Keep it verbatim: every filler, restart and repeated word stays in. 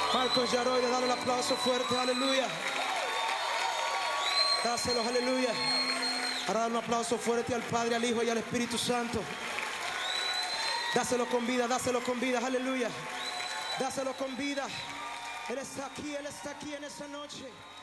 Marcos Yaroide, dale el aplauso fuerte, aleluya. Dáselo, aleluya. Ahora dale un aplauso fuerte al Padre, al Hijo y al Espíritu Santo. Dáselo con vida, dáselo con vida, aleluya. Dáselo con vida. Él está aquí, Él está aquí en esta noche.